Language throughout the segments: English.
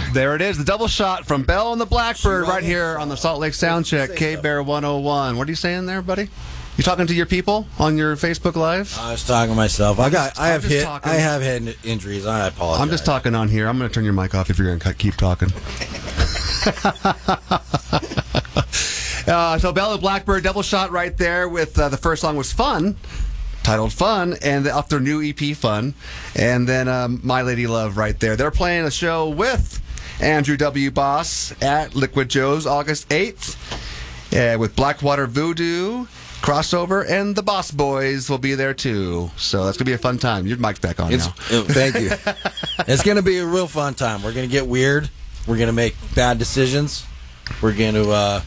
There it is, the double shot from Bell and the Blackbird right here on the Salt Lake Soundcheck, K-Bear 101. What are you saying there, buddy? You talking to your people on your Facebook Live? I was talking to myself. I have head injuries. I apologize. I'm just talking on here. I'm going to turn your mic off if you're going to keep talking. So Bell and Blackbird, double shot right there with the first song was Fun, titled Fun, and off their new EP Fun, and then My Lady Love right there. They're playing a show with Andrew W. Boss at Liquid Joe's August 8th with Blackwater Voodoo, Crossover, and the Boss Boys will be there too. So that's going to be a fun time. Your mic's back on now. Thank you. It's going to be a real fun time. We're going to get weird. We're going to make bad decisions. We're going to,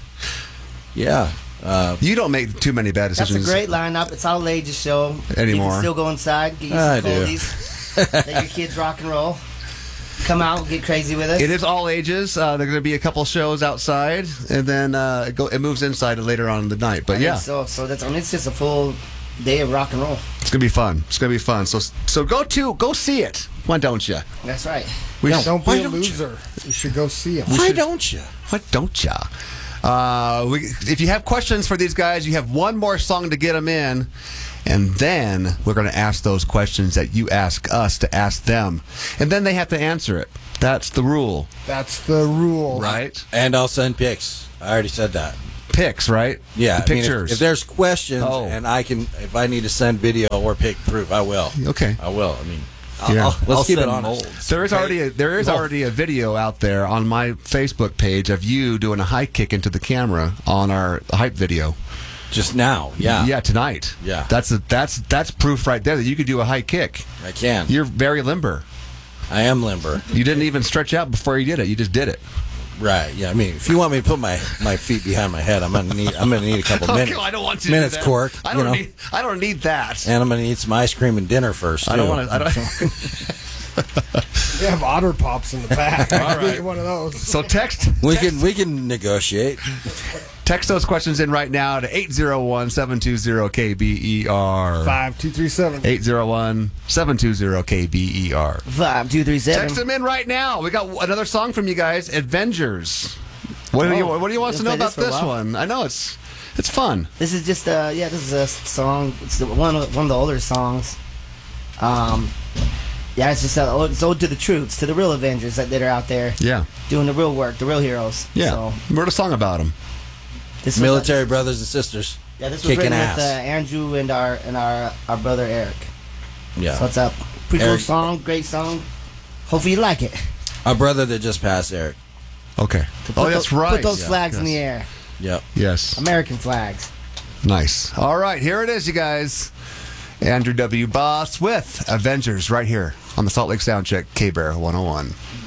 you don't make too many bad decisions. That's a great lineup. It's all ages show. Anymore. You can still go inside, get you some coldies, let your kids rock and roll. Come out, get crazy with us. It is all ages. There are going to be a couple shows outside, and then it moves inside later on in the night. But yeah, so that's it's just a full day of rock and roll. It's going to be fun. It's going to be fun. So go see it. Why don't you? That's right. Don't be a loser. You should go see it. Why don't you? Why don't you? If you have questions for these guys, you have one more song to get them in. And then we're going to ask those questions that you ask us to ask them. And then they have to answer it. That's the rule. That's the rule. Right? And I'll send pics. I already said that. Pics, right? Yeah. Pictures. If there's questions and if I need to send video or pic proof, I will. Okay. I will. I mean, let's keep it honest. There is already a video out there on my Facebook page of you doing a high kick into the camera on our hype video. Just now, yeah, tonight, yeah. That's proof right there that you could do a high kick. I can. You're very limber. I am limber. You didn't even stretch out before you did it. You just did it. Right. Yeah. I mean, if you want me to put my feet behind my head, I'm gonna need a couple minutes. I don't want you minutes, to do that. Cork. I don't need that. And I'm gonna eat some ice cream and dinner first. Too. I don't want to. They have Otter Pops in the back. All right. One of those. So text. We can negotiate. Text those questions in right now to 801-720-KBER. 5237. 801-720-KBER. 5237. Text them in right now. We got another song from you guys, Avengers. What do you want to know about this one? I know it's fun. This is just this is a song. It's one of the older songs. It's just it's ode to the troops, to the real Avengers that are out there. Yeah. Doing the real work, the real heroes. Yeah. So, wrote a song about them. Military brothers and sisters. Yeah, this was written with Andrew and our brother Eric. Yeah. So it's a pretty cool song, great song. Hopefully you like it. Our brother that just passed, Eric. Okay. That's right. Put those flags in the air. Yep. Yes. American flags. Nice. All right, here it is, you guys. Andrew W. Boss with Avengers right here on the Salt Lake Soundcheck, K-Bear 101.